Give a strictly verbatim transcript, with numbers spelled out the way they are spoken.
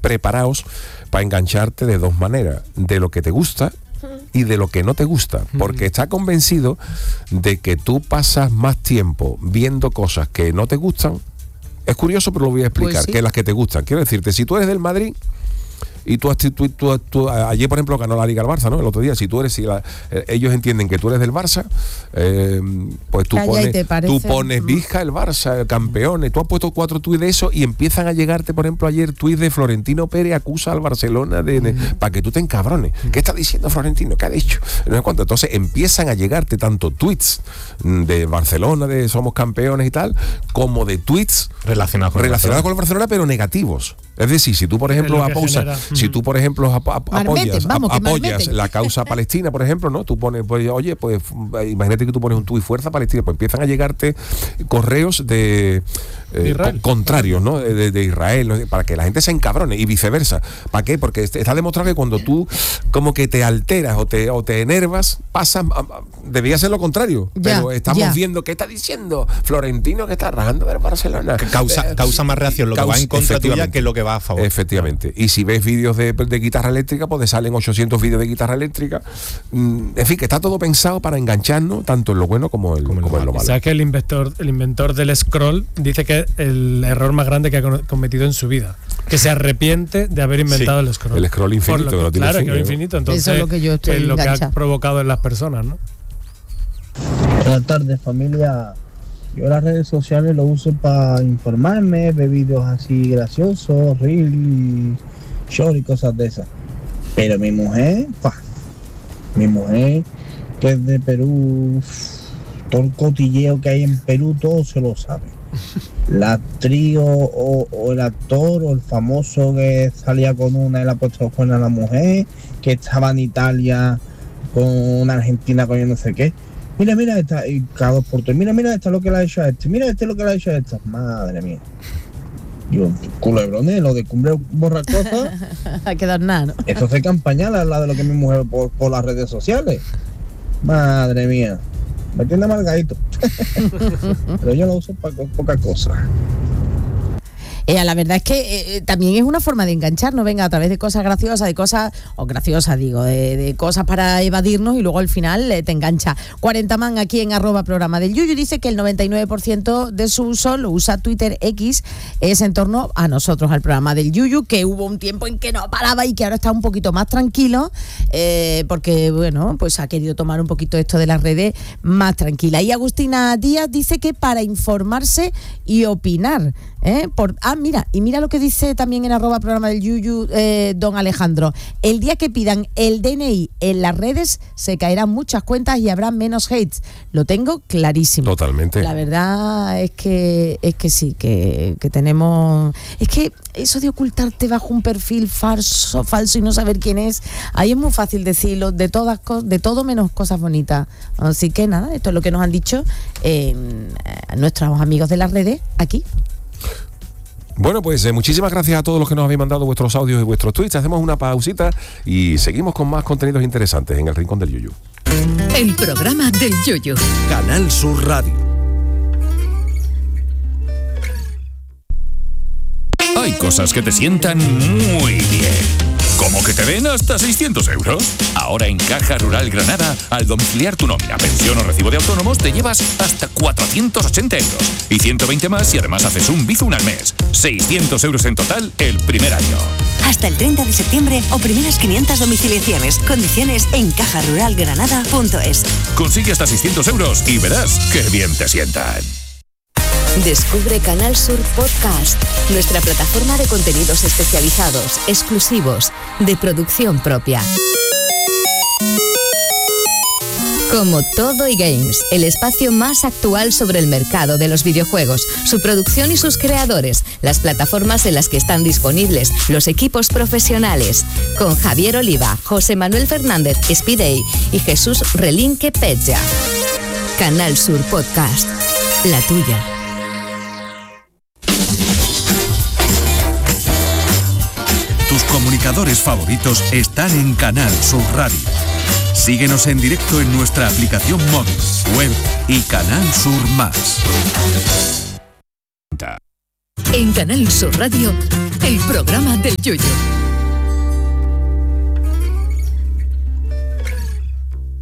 preparados para engancharte de dos maneras, de lo que te gusta y de lo que no te gusta, porque está convencido de que tú pasas más tiempo viendo cosas que no te gustan. Es curioso, pero lo voy a explicar, pues sí. Que las que te gustan. Quiero decirte, si tú eres del Madrid y tú, tú, tú, tú ayer, por ejemplo, ganó la Liga el Barça, ¿no? El otro día, si tú eres, si la, eh, ellos entienden que tú eres del Barça, eh, pues tú pones, tú pones Vizca el Barça, campeones, tú has puesto cuatro tuits de eso y empiezan a llegarte, por ejemplo, ayer tuits de Florentino Pérez acusa al Barcelona de, de, mm. para que tú te encabrones. Mm. ¿Qué está diciendo Florentino? ¿Qué ha dicho? No sé cuánto. Entonces empiezan a llegarte tanto tweets de Barcelona, de somos campeones y tal, como de tweets relacionados con, relacionados con el Barcelona, pero negativos. Es decir, si tú, por ejemplo, apoyas, si tú, por ejemplo, ap- ap- apoyas, vamos, ap- apoyas la causa palestina, por ejemplo, ¿no? Tú pones, pues, oye, pues imagínate que tú pones un tuit fuerza palestina, pues empiezan a llegarte correos de eh, con, contrarios, ¿no? De, de Israel, ¿no? Para que la gente se encabrone y viceversa. ¿Para qué? Porque está demostrado que cuando tú como que te alteras o te, o te enervas, pasa, debía ser lo contrario. Ya, pero estamos ya. viendo qué está diciendo Florentino, que está rajando del Barcelona. Que causa, eh, causa más reacción lo que va en contra tuya que lo que va a favor. Efectivamente. Y si ves vídeos de, de guitarra eléctrica, pues te salen ochocientos vídeos de guitarra eléctrica. En fin, que está todo pensado para engancharnos, tanto en lo bueno como en, como en lo malo. O sea que el inventor, el inventor del scroll dice que es el error más grande que ha cometido en su vida. Que se arrepiente de haber inventado sí. el scroll. El scroll infinito. Lo que, que no tiene claro, fin, que es ¿no? infinito. Entonces, eso es lo que yo estoy es lo engancha. que ha provocado en las personas, ¿no? Buenas tardes, familia. Yo las redes sociales lo uso para informarme, ver vídeos así graciosos, reels, short y cosas de esas. Pero mi mujer, pa, mi mujer, que es de Perú, todo el cotilleo que hay en Perú, todo se lo sabe. La actriz o, o, o el actor o el famoso que salía con una y le ha puesto los cuernos a la mujer, que estaba en Italia con una argentina con yo no sé qué. Mira, mira esta, y cada dos por tres, mira, mira esta lo que le ha hecho a este, mira este lo que le ha hecho a esta. Madre mía. Yo, culebrones, lo de cumbre borracosa. A quedar nada, ¿no? Esto se campaña al lado de lo que mi mujer por, por las redes sociales. Madre mía. Me tiene amargadito. Pero yo lo uso para poca cosa. Eh, la verdad es que eh, también es una forma de engancharnos, venga, a través de cosas graciosas, de cosas, o graciosas digo, de, de cosas para evadirnos y luego al final eh, te engancha. cuarenta man aquí en arroba programa del Yuyu dice que el noventa y nueve por ciento de su uso lo usa Twitter X, es en torno a nosotros, al programa del Yuyu, que hubo un tiempo en que no paraba y que ahora está un poquito más tranquilo, eh, porque bueno, pues ha querido tomar un poquito esto de las redes más tranquila. Y Agustina Díaz dice que para informarse y opinar, ¿eh? Por, ah, mira, y mira lo que dice también en arroba programa del Yuyu eh, don Alejandro. El día que pidan el D N I en las redes se caerán muchas cuentas y habrá menos hates. Lo tengo clarísimo. Totalmente. La verdad es que es que sí, que, que tenemos... Es que eso de ocultarte bajo un perfil falso, falso y no saber quién es, ahí es muy fácil decirlo, de todas de todo menos cosas bonitas. Así que nada, esto es lo que nos han dicho eh, nuestros amigos de las redes aquí. Bueno, pues eh, muchísimas gracias a todos los que nos habéis mandado vuestros audios y vuestros tweets. Hacemos una pausita y seguimos con más contenidos interesantes en el Rincón del Yuyu. El programa del Yuyu. Canal Sur Radio. Hay cosas que te sientan muy bien. ¿Cómo que te den hasta seiscientos euros? Ahora en Caja Rural Granada, al domiciliar tu nómina, pensión o recibo de autónomos, te llevas hasta cuatrocientos ochenta euros. Y ciento veinte más si además haces un Bizum al mes. seiscientos euros en total el primer año. Hasta el treinta de septiembre o primeras quinientas domiciliaciones. Condiciones en caja rural granada punto es. Consigue hasta seiscientos euros y verás qué bien te sientan. Descubre Canal Sur Podcast, nuestra plataforma de contenidos especializados, exclusivos, de producción propia. Como Todo y Games, el espacio más actual sobre el mercado de los videojuegos, su producción y sus creadores, las plataformas en las que están disponibles, los equipos profesionales, con Javier Oliva, José Manuel Fernández Spidey y Jesús Relinque Pezza. Canal Sur Podcast, la tuya. Tus comunicadores favoritos están en Canal Sur Radio. Síguenos en directo en nuestra aplicación móvil, web y Canal Sur Más. En Canal Sur Radio, el programa del Yoyo.